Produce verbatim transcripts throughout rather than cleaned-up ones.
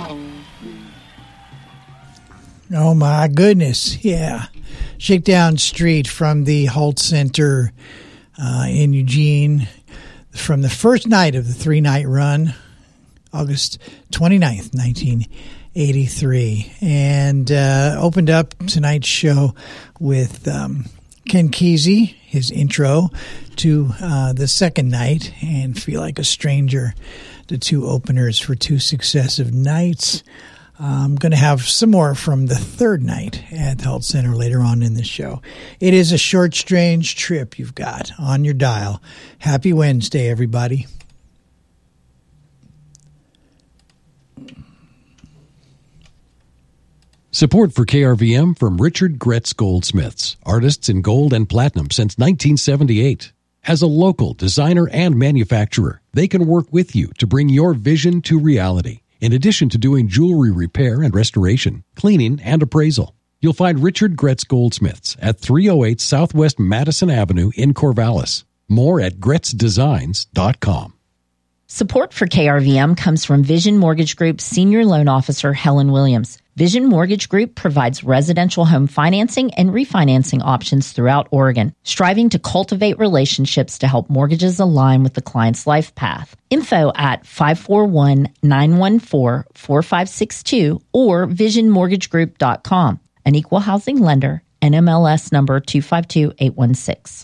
Oh, my goodness. Yeah. Shakedown Street from the Holt Center uh, in Eugene from the first night of the three-night run, August twenty-ninth, nineteen eighty-three. And uh, opened up tonight's show with um, Ken Kesey, his intro to uh, the second night, and Feel Like a Stranger, the two openers for two successive nights. I'm going to have some more from the third night at the Holt Center later on in the show. It is a short, strange trip you've got on your dial. Happy Wednesday, everybody. Support for K R V M from Richard Gretz Goldsmiths, artists in gold and platinum since nineteen seventy-eight. As a local designer and manufacturer, they can work with you to bring your vision to reality. In addition to doing jewelry repair and restoration, cleaning, and appraisal, you'll find Richard Gretz Goldsmiths at three oh eight Southwest Madison Avenue in Corvallis. More at gretz designs dot com. Support for K R V M comes from Vision Mortgage Group's Senior Loan Officer, Helen Williams. Vision Mortgage Group provides residential home financing and refinancing options throughout Oregon, striving to cultivate relationships to help mortgages align with the client's life path. Info at five four one, nine one four, four five six two or vision mortgage group dot com. An equal housing lender, N M L S number two five two eight one six.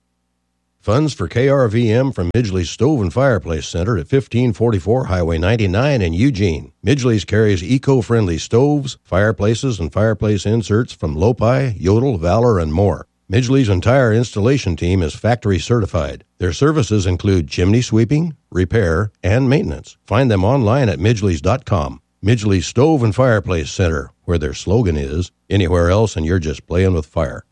Funds for K R V M from Midgley's Stove and Fireplace Center at fifteen forty-four Highway ninety-nine in Eugene. Midgley's carries eco-friendly stoves, fireplaces, and fireplace inserts from Lopi, Yodel, Valor, and more. Midgley's entire installation team is factory certified. Their services include chimney sweeping, repair, and maintenance. Find them online at midgleys dot com. Midgley's Stove and Fireplace Center, where their slogan is, anywhere else and you're just playing with fire.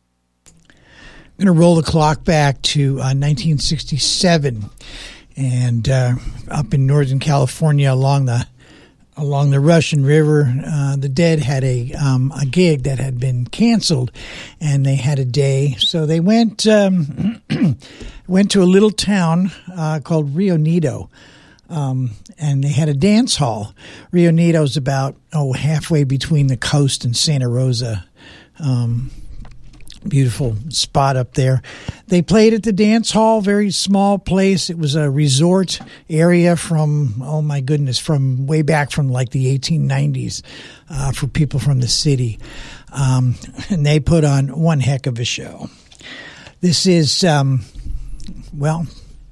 I'm going to roll the clock back to uh, nineteen sixty-seven, and uh, up in Northern California along the along the Russian River, uh, the Dead had a um, a gig that had been canceled, and they had a day, so they went um, went to a little town uh, called Rio Neto. Um, and they had a dance hall. Rio Neto's about oh halfway between the coast and Santa Rosa. Um, Beautiful spot up there. They played at the dance hall, very small place. It was a resort area from, oh my goodness, from way back from like the eighteen nineties uh, for people from the city. Um, and they put on one heck of a show. This is, um, well,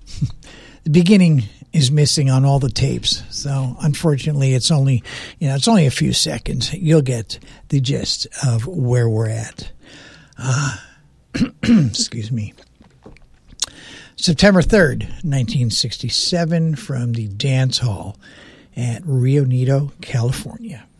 the beginning is missing on all the tapes. So unfortunately, it's only, you know, it's only a few seconds. You'll get the gist of where we're at. Uh, excuse me. September third, nineteen sixty-seven, from the dance hall at Rio Neto, California.